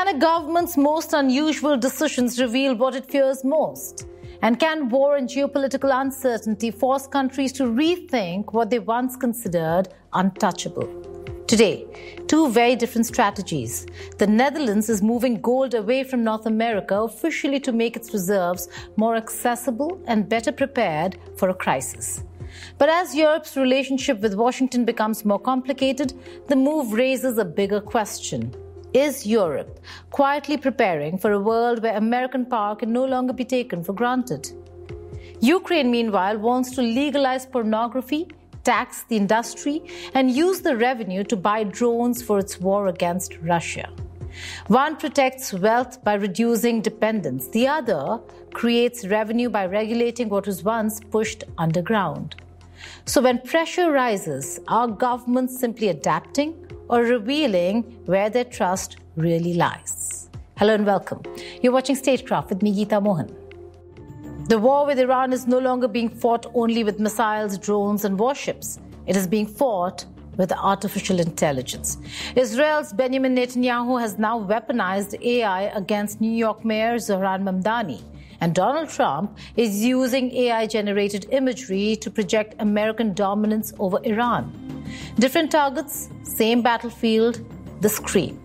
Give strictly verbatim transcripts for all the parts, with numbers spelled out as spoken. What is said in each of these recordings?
Can a government's most unusual decisions reveal what it fears most? And can war and geopolitical uncertainty force countries to rethink what they once considered untouchable? Today, two very different strategies. The Netherlands is moving gold away from North America officially to make its reserves more accessible and better prepared for a crisis. But as Europe's relationship with Washington becomes more complicated, the move raises a bigger question. Is Europe quietly preparing for a world where American power can no longer be taken for granted? Ukraine, meanwhile, wants to legalize pornography, tax the industry, and use the revenue to buy drones for its war against Russia. One protects wealth by reducing dependence. The other creates revenue by regulating what was once pushed underground. So when pressure rises, are governments simply adapting or revealing where their trust really lies? Hello and welcome. You're watching Statecraft with me, Geeta Mohan. The war with Iran is no longer being fought only with missiles, drones, and warships. It is being fought with artificial intelligence. Israel's Benjamin Netanyahu has now weaponized A I against New York Mayor Zohran Mamdani. And Donald Trump is using A I-generated imagery to project American dominance over Iran. Different targets, same battlefield, the screen.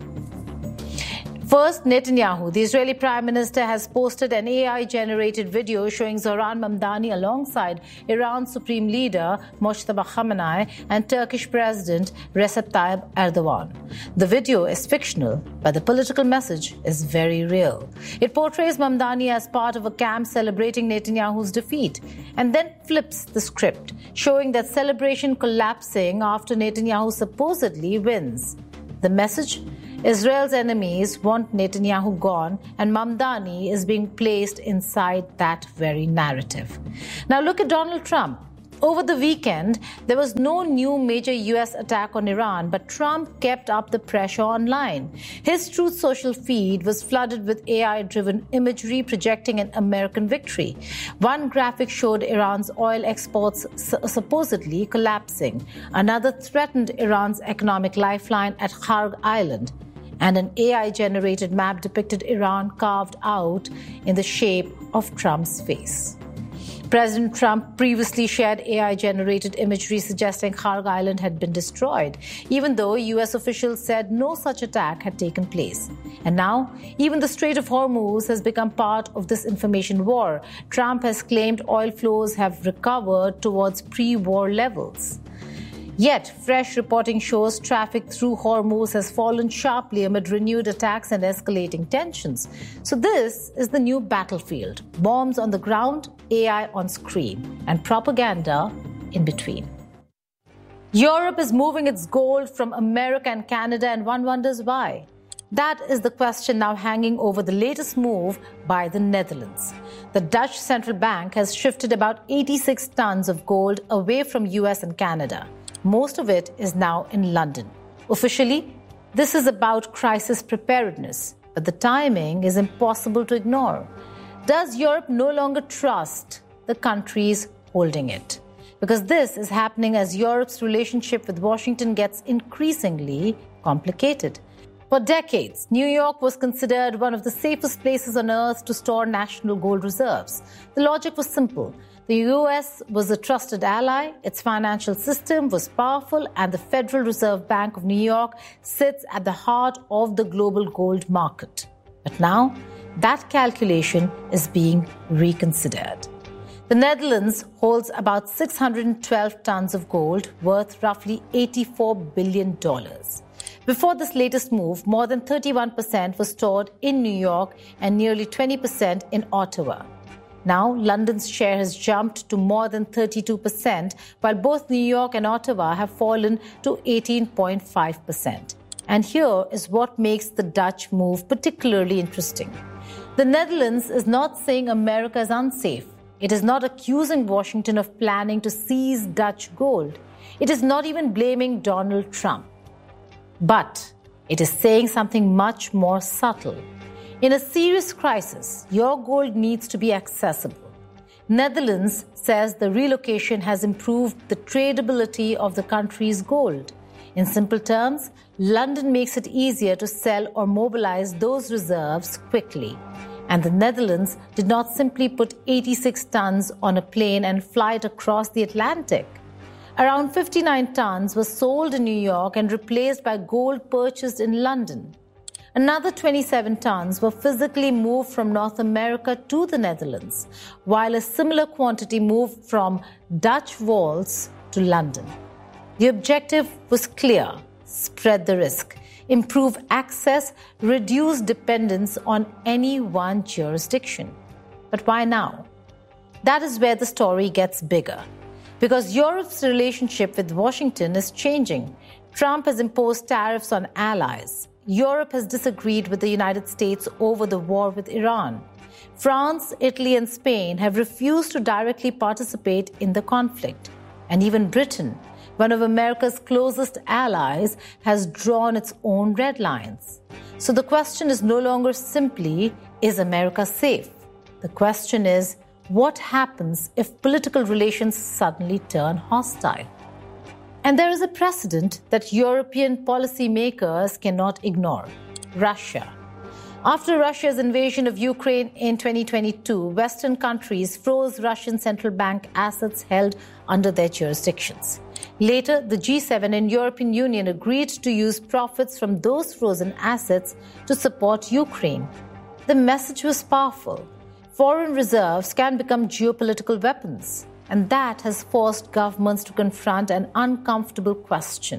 First, Netanyahu, the Israeli Prime Minister, has posted an A I-generated video showing Zohran Mamdani alongside Iran's Supreme Leader Mojtaba Khamenei and Turkish President Recep Tayyip Erdogan. The video is fictional, but the political message is very real. It portrays Mamdani as part of a camp celebrating Netanyahu's defeat, and then flips the script, showing that celebration collapsing after Netanyahu supposedly wins. The message? Israel's enemies want Netanyahu gone, and Mamdani is being placed inside that very narrative. Now look at Donald Trump. Over the weekend, there was no new major U S attack on Iran, but Trump kept up the pressure online. His Truth Social feed was flooded with A I-driven imagery projecting an American victory. One graphic showed Iran's oil exports supposedly collapsing. Another threatened Iran's economic lifeline at Kharg Island. And an A I-generated map depicted Iran carved out in the shape of Trump's face. President Trump previously shared A I-generated imagery suggesting Kharg Island had been destroyed, even though U S officials said no such attack had taken place. And now, even the Strait of Hormuz has become part of this information war. Trump has claimed oil flows have recovered towards pre-war levels. Yet, fresh reporting shows traffic through Hormuz has fallen sharply amid renewed attacks and escalating tensions. So this is the new battlefield. Bombs on the ground, A I on screen, and propaganda in between. Europe is moving its gold from America and Canada, and one wonders why. That is the question now hanging over the latest move by the Netherlands. The Dutch central bank has shifted about eighty-six tons of gold away from U S and Canada. Most of it is now in London. Officially, this is about crisis preparedness, but the timing is impossible to ignore. Does Europe no longer trust the countries holding it? Because this is happening as Europe's relationship with Washington gets increasingly complicated. For decades, New York was considered one of the safest places on earth to store national gold reserves. The logic was simple. The U S was a trusted ally, its financial system was powerful, and the Federal Reserve Bank of New York sits at the heart of the global gold market. But now, that calculation is being reconsidered. The Netherlands holds about six hundred twelve tons of gold, worth roughly eighty-four billion dollars. Before this latest move, more than thirty-one percent was stored in New York and nearly twenty percent in Ottawa. Now, London's share has jumped to more than thirty-two percent, while both New York and Ottawa have fallen to eighteen point five percent. And here is what makes the Dutch move particularly interesting. The Netherlands is not saying America is unsafe. It is not accusing Washington of planning to seize Dutch gold. It is not even blaming Donald Trump. But it is saying something much more subtle. In a serious crisis, your gold needs to be accessible. Netherlands says the relocation has improved the tradability of the country's gold. In simple terms, London makes it easier to sell or mobilize those reserves quickly. And the Netherlands did not simply put eighty-six tons on a plane and fly it across the Atlantic. Around fifty-nine tons were sold in New York and replaced by gold purchased in London. Another twenty-seven tons were physically moved from North America to the Netherlands, while a similar quantity moved from Dutch vaults to London. The objective was clear: spread the risk, improve access, reduce dependence on any one jurisdiction. But why now? That is where the story gets bigger. Because Europe's relationship with Washington is changing. Trump has imposed tariffs on allies. Europe has disagreed with the United States over the war with Iran. France, Italy, and Spain have refused to directly participate in the conflict. And even Britain, one of America's closest allies, has drawn its own red lines. So the question is no longer simply, is America safe? The question is, what happens if political relations suddenly turn hostile? And there is a precedent that European policymakers cannot ignore: Russia. After Russia's invasion of Ukraine in twenty twenty-two, Western countries froze Russian central bank assets held under their jurisdictions. Later, the G seven and European Union agreed to use profits from those frozen assets to support Ukraine. The message was powerful. Foreign reserves can become geopolitical weapons, and that has forced governments to confront an uncomfortable question.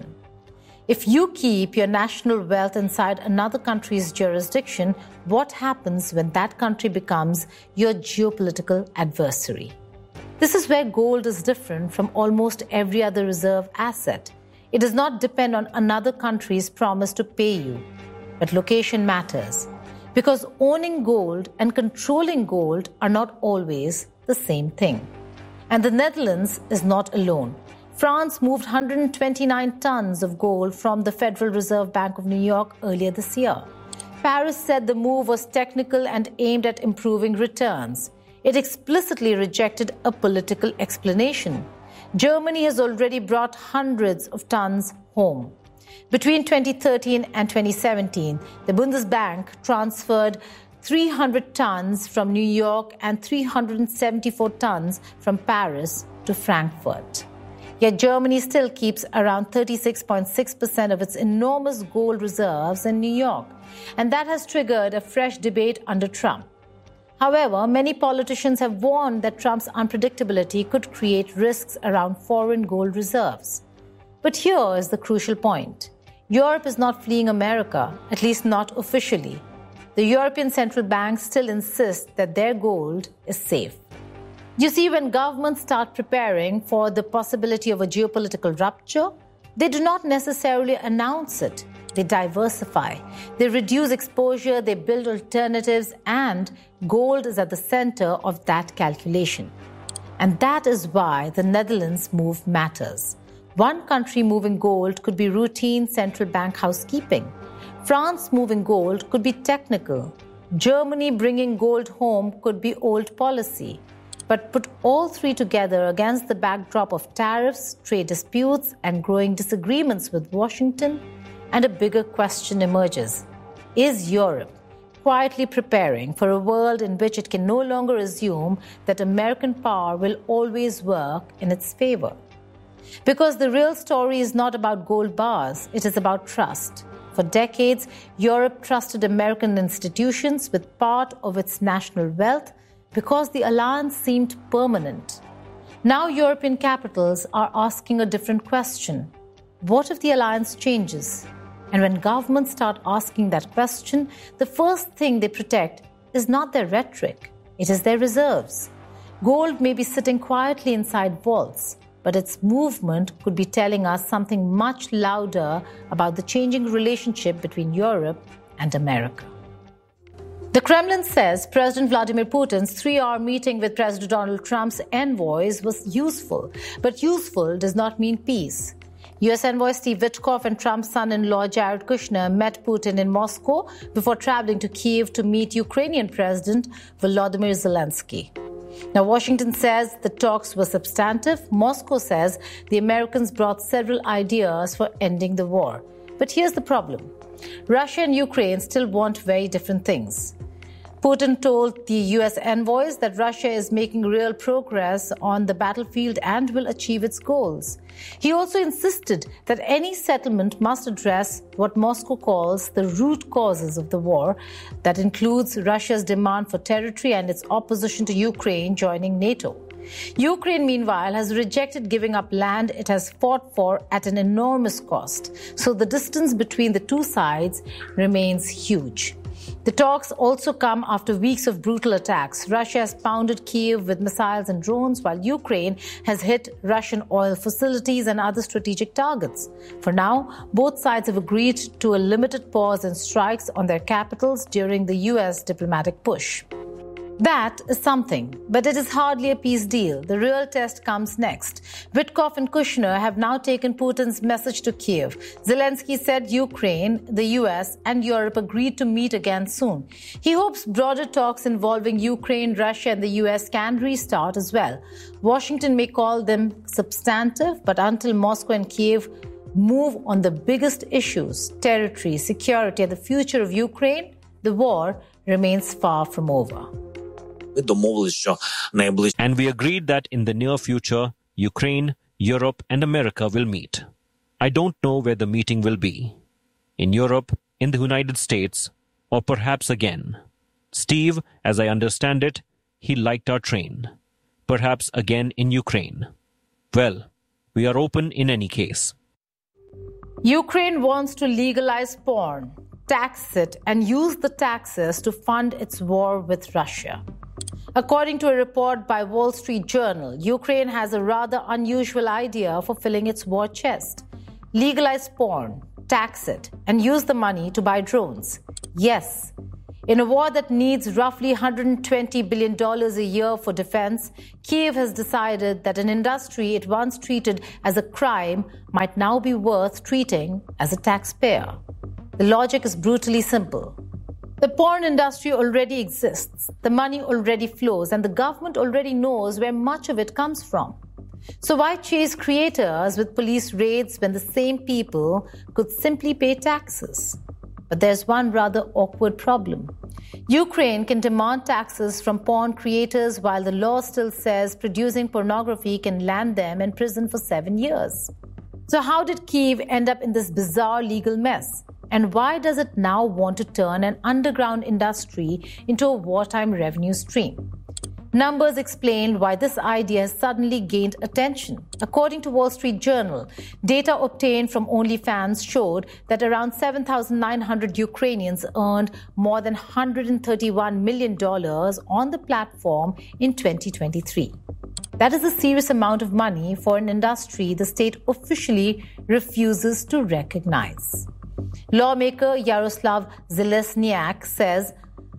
If you keep your national wealth inside another country's jurisdiction, what happens when that country becomes your geopolitical adversary? This is where gold is different from almost every other reserve asset. It does not depend on another country's promise to pay you. But location matters, because owning gold and controlling gold are not always the same thing. And the Netherlands is not alone. France moved one hundred twenty-nine tons of gold from the Federal Reserve Bank of New York earlier this year. Paris said the move was technical and aimed at improving returns. It explicitly rejected a political explanation. Germany has already brought hundreds of tons home. Between twenty thirteen and twenty seventeen, the Bundesbank transferred three hundred tons from New York and three hundred seventy-four tons from Paris to Frankfurt. Yet Germany still keeps around thirty-six point six percent of its enormous gold reserves in New York, and that has triggered a fresh debate under Trump. However, many politicians have warned that Trump's unpredictability could create risks around foreign gold reserves. But here is the crucial point. Europe is not fleeing America, at least not officially. The European Central Bank still insists that their gold is safe. You see, when governments start preparing for the possibility of a geopolitical rupture, they do not necessarily announce it. They diversify. They reduce exposure, they build alternatives, and gold is at the center of that calculation. And that is why the Netherlands move matters. One country moving gold could be routine central bank housekeeping. France moving gold could be technical. Germany bringing gold home could be old policy. But put all three together against the backdrop of tariffs, trade disputes, and growing disagreements with Washington, and a bigger question emerges. Is Europe quietly preparing for a world in which it can no longer assume that American power will always work in its favor? Because the real story is not about gold bars, it is about trust. For decades, Europe trusted American institutions with part of its national wealth because the alliance seemed permanent. Now European capitals are asking a different question. What if the alliance changes? And when governments start asking that question, the first thing they protect is not their rhetoric, it is their reserves. Gold may be sitting quietly inside vaults, but its movement could be telling us something much louder about the changing relationship between Europe and America. The Kremlin says President Vladimir Putin's three-hour meeting with President Donald Trump's envoys was useful, but useful does not mean peace. U S Envoy Steve Witkoff and Trump's son-in-law Jared Kushner met Putin in Moscow before traveling to Kyiv to meet Ukrainian President Volodymyr Zelensky. Now, Washington says the talks were substantive. Moscow says the Americans brought several ideas for ending the war. But here's the problem. Russia and Ukraine still want very different things. Putin told the U S envoys that Russia is making real progress on the battlefield and will achieve its goals. He also insisted that any settlement must address what Moscow calls the root causes of the war. That includes Russia's demand for territory and its opposition to Ukraine joining NATO. Ukraine, meanwhile, has rejected giving up land it has fought for at an enormous cost. So the distance between the two sides remains huge. The talks also come after weeks of brutal attacks. Russia has pounded Kyiv with missiles and drones, while Ukraine has hit Russian oil facilities and other strategic targets. For now, both sides have agreed to a limited pause in strikes on their capitals during the U S diplomatic push. That is something, but it is hardly a peace deal. The real test comes next. Witkoff and Kushner have now taken Putin's message to Kyiv. Zelensky said Ukraine, the U S, and Europe agreed to meet again soon. He hopes broader talks involving Ukraine, Russia, and the U S can restart as well. Washington may call them substantive, but until Moscow and Kyiv move on the biggest issues, territory, security, and the future of Ukraine, the war remains far from over. And we agreed that in the near future, Ukraine, Europe, and America will meet. I don't know where the meeting will be. In Europe, in the United States, or perhaps again. Steve, as I understand it, he liked our train. Perhaps again in Ukraine. Well, we are open in any case. Ukraine wants to legalize porn, tax it, and use the taxes to fund its war with Russia. According to a report by Wall Street Journal, Ukraine has a rather unusual idea for filling its war chest. Legalize porn, tax it, and use the money to buy drones. Yes, in a war that needs roughly one hundred twenty billion dollars a year for defense, Kyiv has decided that an industry it once treated as a crime might now be worth treating as a taxpayer. The logic is brutally simple. The porn industry already exists, the money already flows, and the government already knows where much of it comes from. So why chase creators with police raids when the same people could simply pay taxes? But there's one rather awkward problem. Ukraine can demand taxes from porn creators while the law still says producing pornography can land them in prison for seven years. So how did Kyiv end up in this bizarre legal mess? And why does it now want to turn an underground industry into a wartime revenue stream? Numbers explain why this idea has suddenly gained attention. According to Wall Street Journal, data obtained from OnlyFans showed that around seven thousand nine hundred Ukrainians earned more than one hundred thirty-one million dollars on the platform in twenty twenty-three. That is a serious amount of money for an industry the state officially refuses to recognize. Lawmaker Yaroslav Zelesniak says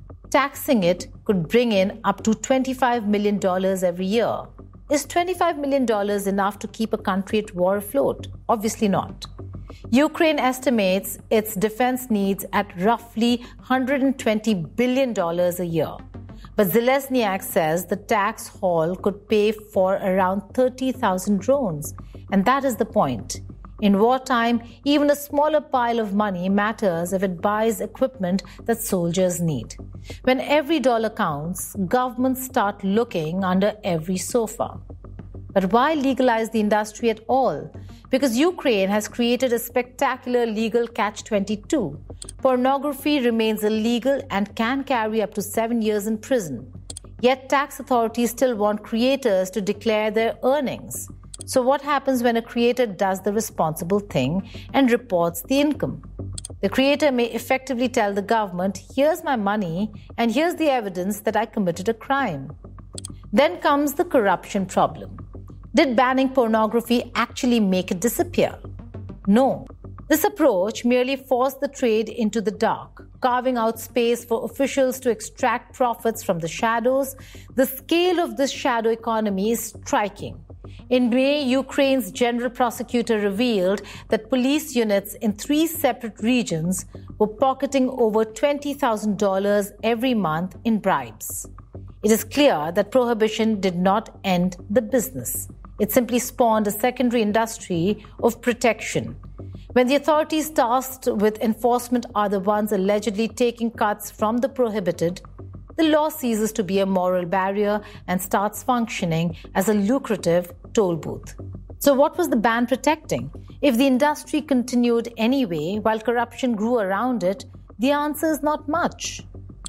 taxing it could bring in up to twenty-five million dollars every year. Is twenty-five million dollars enough to keep a country at war afloat? Obviously not. Ukraine estimates its defense needs at roughly one hundred twenty billion dollars a year. But Zelesniak says the tax haul could pay for around thirty thousand drones. And that is the point. In wartime, even a smaller pile of money matters if it buys equipment that soldiers need. When every dollar counts, governments start looking under every sofa. But why legalize the industry at all? Because Ukraine has created a spectacular legal catch twenty-two. Pornography remains illegal and can carry up to seven years in prison. Yet tax authorities still want creators to declare their earnings. So what happens when a creator does the responsible thing and reports the income? The creator may effectively tell the government, here's my money and here's the evidence that I committed a crime. Then comes the corruption problem. Did banning pornography actually make it disappear? No. This approach merely forced the trade into the dark, carving out space for officials to extract profits from the shadows. The scale of this shadow economy is striking. In May, Ukraine's general prosecutor revealed that police units in three separate regions were pocketing over twenty thousand dollars every month in bribes. It is clear that prohibition did not end the business. It simply spawned a secondary industry of protection. When the authorities tasked with enforcement are the ones allegedly taking cuts from the prohibited, the law ceases to be a moral barrier and starts functioning as a lucrative toll booth. So what was the ban protecting? If the industry continued anyway while corruption grew around it, the answer is not much.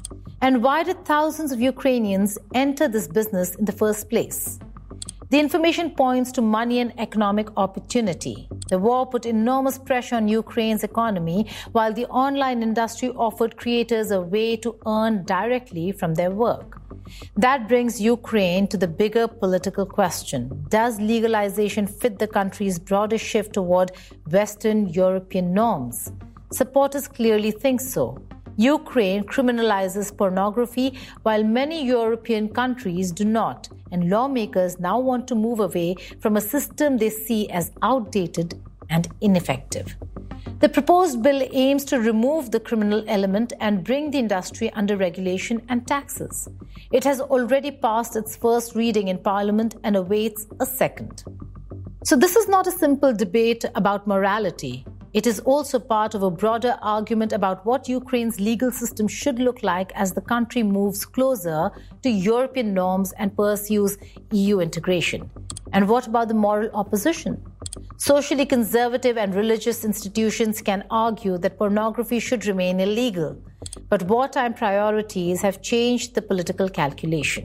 And why did thousands of Ukrainians enter this business in the first place? The information points to money and economic opportunity. The war put enormous pressure on Ukraine's economy, while the online industry offered creators a way to earn directly from their work. That brings Ukraine to the bigger political question. Does legalization fit the country's broader shift toward Western European norms? Supporters clearly think so. Ukraine criminalizes pornography while many European countries do not, and lawmakers now want to move away from a system they see as outdated and ineffective. The proposed bill aims to remove the criminal element and bring the industry under regulation and taxes. It has already passed its first reading in Parliament and awaits a second. So this is not a simple debate about morality. It is also part of a broader argument about what Ukraine's legal system should look like as the country moves closer to European norms and pursues E U integration. And what about the moral opposition? Socially conservative and religious institutions can argue that pornography should remain illegal, but wartime priorities have changed the political calculation.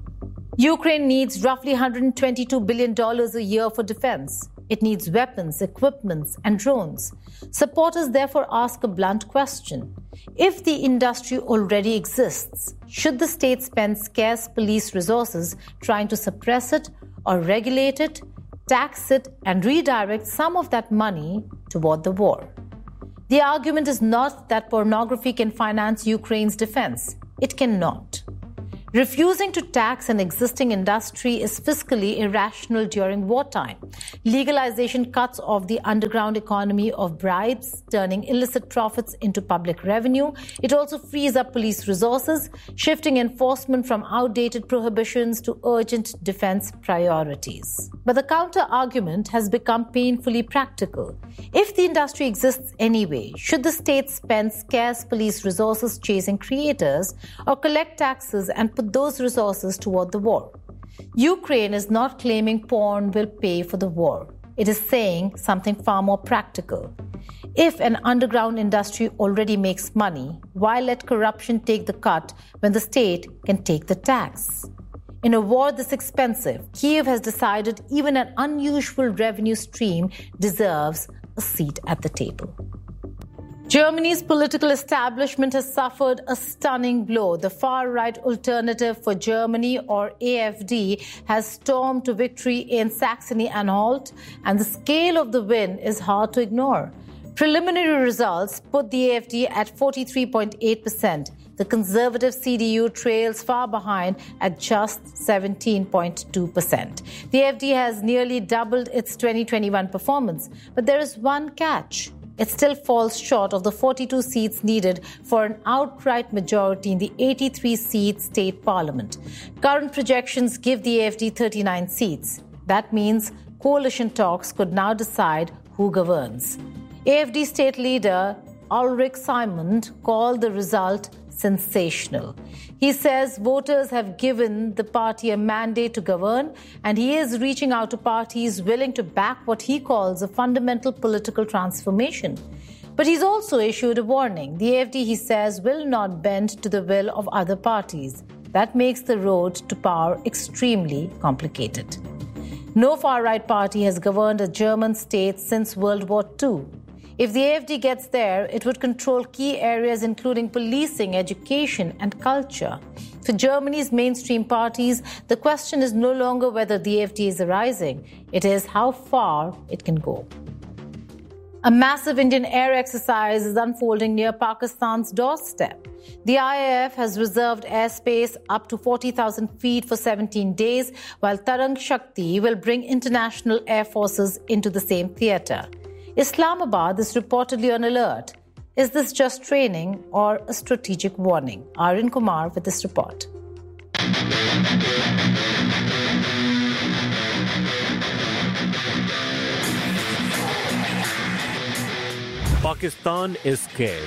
Ukraine needs roughly one hundred twenty-two billion dollars a year for defense. It needs weapons, equipments, and drones. Supporters therefore ask a blunt question. If the industry already exists, should the state spend scarce police resources trying to suppress it or regulate it, tax it, and redirect some of that money toward the war? The argument is not that pornography can finance Ukraine's defense. It cannot. Refusing to tax an existing industry is fiscally irrational during wartime. Legalization cuts off the underground economy of bribes, turning illicit profits into public revenue. It also frees up police resources, shifting enforcement from outdated prohibitions to urgent defense priorities. But the counter-argument has become painfully practical. If the industry exists anyway, should the state spend scarce police resources chasing creators or collect taxes and put those resources toward the war? Ukraine is not claiming porn will pay for the war. It is saying something far more practical. If an underground industry already makes money, why let corruption take the cut when the state can take the tax? In a war this expensive, Kyiv has decided even an unusual revenue stream deserves a seat at the table. Germany's political establishment has suffered a stunning blow. The far-right Alternative for Germany, or A F D, has stormed to victory in Saxony-Anhalt, and the scale of the win is hard to ignore. Preliminary results put the A F D at forty-three point eight percent. The conservative C D U trails far behind at just seventeen point two percent. The A F D has nearly doubled its twenty twenty-one performance, but there is one catch. It still falls short of the forty-two seats needed for an outright majority in the eighty-three seat state parliament. Current projections give the A F D thirty-nine seats. That means coalition talks could now decide who governs. A F D state leader Ulrich Simon called the result sensational. He says voters have given the party a mandate to govern, and he is reaching out to parties willing to back what he calls a fundamental political transformation. But he's also issued a warning. The A F D, he says, will not bend to the will of other parties. That makes the road to power extremely complicated. No far-right party has governed a German state since World War Two. If the A F D gets there, it would control key areas including policing, education, and culture. For Germany's mainstream parties, the question is no longer whether the A F D is arising. It is how far it can go. A massive Indian air exercise is unfolding near Pakistan's doorstep. The I A F has reserved airspace up to forty thousand feet for seventeen days, while Tarang Shakti will bring international air forces into the same theatre. Islamabad is reportedly on alert. Is this just training or a strategic warning? Aryan Kumar with this report. Pakistan is scared.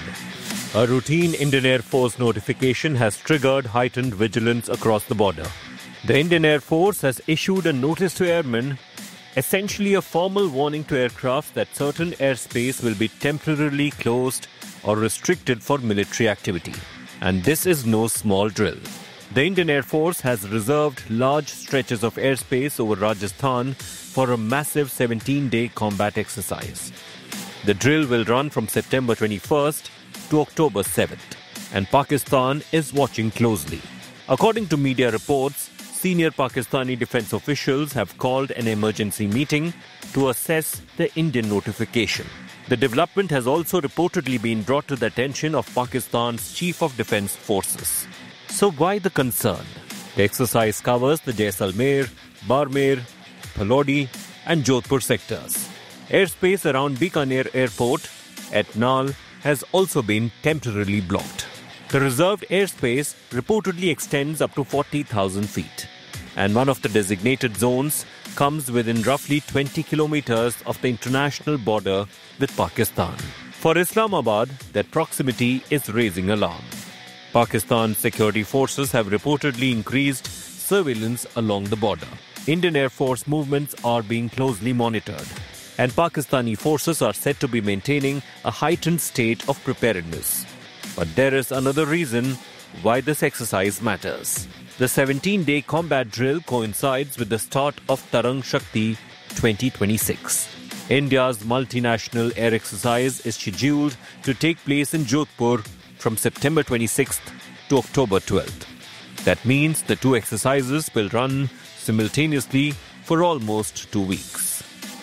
A routine Indian Air Force notification has triggered heightened vigilance across the border. The Indian Air Force has issued a notice to airmen, essentially a formal warning to aircraft that certain airspace will be temporarily closed or restricted for military activity. And this is no small drill. The Indian Air Force has reserved large stretches of airspace over Rajasthan for a massive seventeen-day combat exercise. The drill will run from September twenty-first to October seventh, and Pakistan is watching closely. According to media reports, senior Pakistani defense officials have called an emergency meeting to assess the Indian notification. The development has also reportedly been brought to the attention of Pakistan's Chief of Defense Forces. So why the concern? The exercise covers the Jaisalmer, Barmer, Phalodi and Jodhpur sectors. Airspace around Bikaner Airport at Nal has also been temporarily blocked. The reserved airspace reportedly extends up to forty thousand feet, and one of the designated zones comes within roughly twenty kilometers of the international border with Pakistan. For Islamabad, that proximity is raising alarm. Pakistan's security forces have reportedly increased surveillance along the border. Indian Air Force movements are being closely monitored, and Pakistani forces are said to be maintaining a heightened state of preparedness. But there is another reason why this exercise matters. The seventeen-day combat drill coincides with the start of Tarang Shakti twenty twenty-six. India's multinational air exercise is scheduled to take place in Jodhpur from September twenty-sixth to October twelfth. That means the two exercises will run simultaneously for almost two weeks.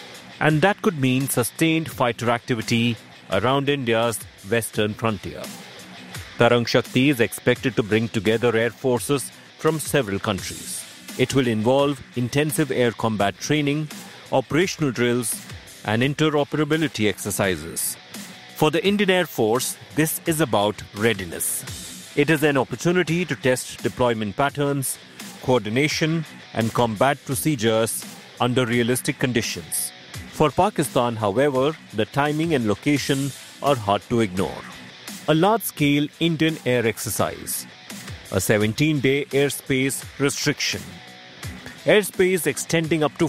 And that could mean sustained fighter activity around India's western frontier. Tarang Shakti is expected to bring together air forces from several countries. It will involve intensive air combat training, operational drills, and interoperability exercises. For the Indian Air Force, this is about readiness. It is an opportunity to test deployment patterns, coordination, and combat procedures under realistic conditions. For Pakistan, however, the timing and location are hard to ignore. A large-scale Indian air exercise, a seventeen-day airspace restriction, airspace extending up to